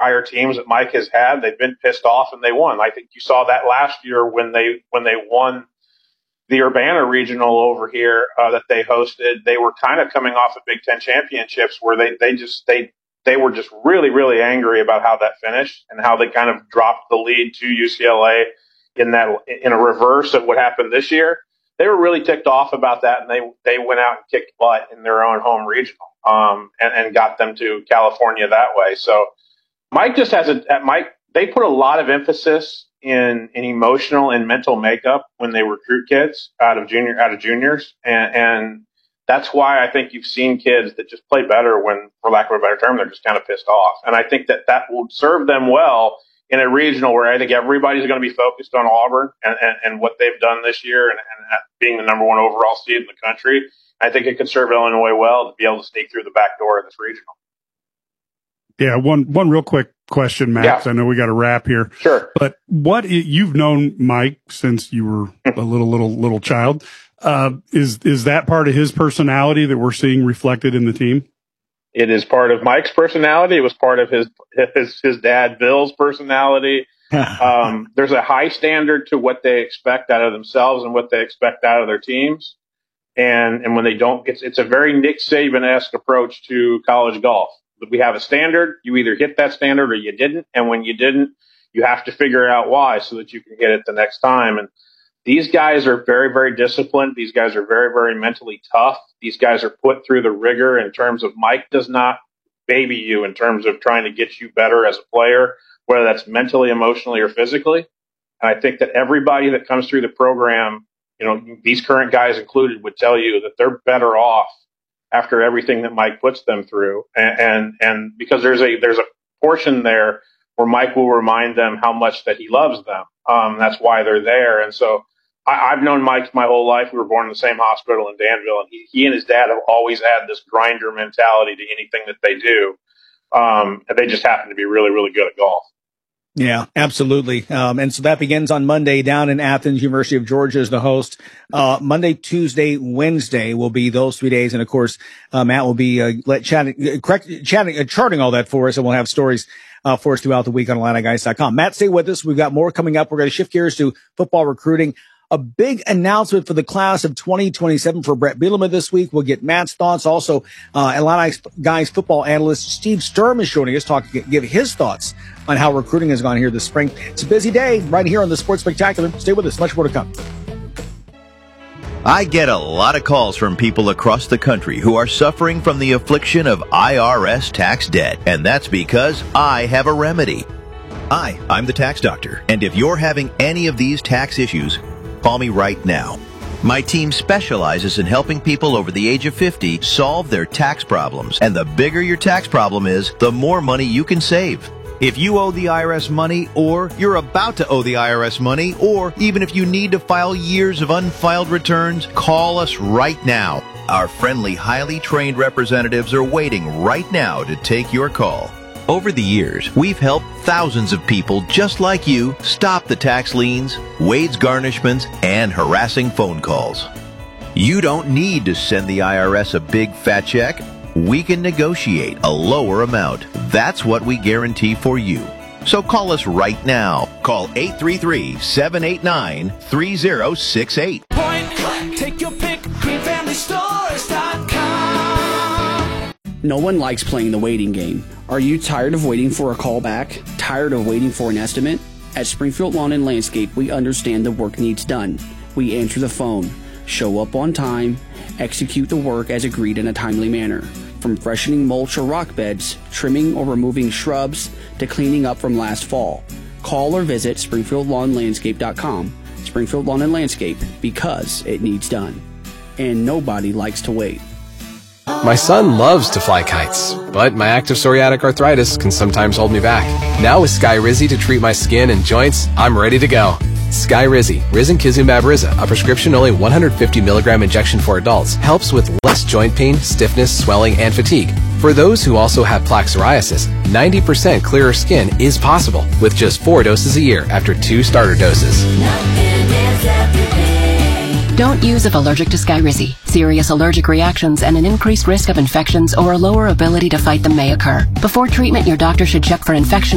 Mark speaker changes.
Speaker 1: prior teams that Mike has had, they've been pissed off and they won. I think you saw that last year when they won the Urbana Regional over here that they hosted. They were kind of coming off of Big Ten championships where they were just really, really angry about how that finished and how they kind of dropped the lead to UCLA in a reverse of what happened this year. They were really ticked off about that, and they went out and kicked butt in their own home regional, and got them to California that way. So Mike just has they put a lot of emphasis in emotional and mental makeup when they recruit kids out of juniors, and that's why I think you've seen kids that just play better when, for lack of a better term, they're just kind of pissed off. And I think that will serve them well in a regional where I think everybody's going to be focused on Auburn and what they've done this year and being the number one overall seed in the country. I think it could serve Illinois well to be able to sneak through the back door of this regional.
Speaker 2: Yeah, one real quick question, Max. Yeah. I know we got to wrap here.
Speaker 1: Sure.
Speaker 2: But you've known Mike since you were a little child. Is that part of his personality that we're seeing reflected in the team?
Speaker 1: It is part of Mike's personality. It was part of his dad, Bill's personality. There's a high standard to what they expect out of themselves and what they expect out of their teams. And when they don't, it's a very Nick Saban-esque approach to college golf. We have a standard. You either hit that standard or you didn't. And when you didn't, you have to figure out why so that you can hit it the next time. And these guys are very, very disciplined. These guys are very, very mentally tough. These guys are put through the rigor in terms of Mike does not baby you in terms of trying to get you better as a player, whether that's mentally, emotionally, or physically. And I think that everybody that comes through the program, these current guys included, would tell you that they're better off after everything that Mike puts them through. And because there's a portion there where Mike will remind them how much that he loves them. That's why they're there. And so I've known Mike my whole life. We were born in the same hospital in Danville, and he and his dad have always had this grinder mentality to anything that they do. And they just happen to be really, really good at golf.
Speaker 3: Yeah, absolutely. And so that begins on Monday down in Athens. University of Georgia is the host. Monday, Tuesday, Wednesday will be those 3 days. And of course, Matt will be charting all that for us, and we'll have stories for us throughout the week on IlliniGuys.com. Matt, stay with us. We've got more coming up. We're going to shift gears to football recruiting. A big announcement for the class of 2027 for Brett Bielema this week. We'll get Matt's thoughts. Also, Illini Guys football analyst Steve Sturm is joining us to give his thoughts on how recruiting has gone here this spring. It's a busy day right here on the Sports Spectacular. Stay with us. Much more to come.
Speaker 4: I get a lot of calls from people across the country who are suffering from the affliction of IRS tax debt, and that's because I have a remedy. Hi, I'm the tax doctor, and if you're having any of these tax issues, call me right now. My team specializes in helping people over the age of 50 solve their tax problems, and the bigger your tax problem is, the more money you can save. If you owe the IRS money, or you're about to owe the IRS money, or even if you need to file years of unfiled returns, call us right now. Our friendly, highly trained representatives are waiting right now to take your call. Over the years, we've helped thousands of people just like you stop the tax liens, wage garnishments, and harassing phone calls. You don't need to send the IRS a big fat check. We can negotiate a lower amount. That's what we guarantee for you. So call us right now. Call 833-789-3068.
Speaker 5: Take your pick, greenfamilystores.com.
Speaker 6: No one likes playing the waiting game. Are you tired of waiting for a call back? Tired of waiting for an estimate? At Springfield Lawn and Landscape, we understand the work needs done. We answer the phone, show up on time, execute the work as agreed in a timely manner. From freshening mulch or rock beds, trimming or removing shrubs, to cleaning up from last fall. Call or visit SpringfieldLawnLandscape.com. Springfield Lawn and Landscape, because it needs done. And nobody likes to wait.
Speaker 7: My son loves to fly kites, but my active psoriatic arthritis can sometimes hold me back. Now with Skyrizi to treat my skin and joints, I'm ready to go. Skyrizi, Risankizumab Riza, a prescription-only 150 milligram injection for adults, helps with less joint pain, stiffness, swelling, and fatigue. For those who also have plaque psoriasis, 90% clearer skin is possible with just 4 doses a year after 2 starter doses.
Speaker 8: Don't use if allergic to Skyrizi. Serious allergic reactions and an increased risk of infections or a lower ability to fight them may occur. Before treatment, your doctor should check for infection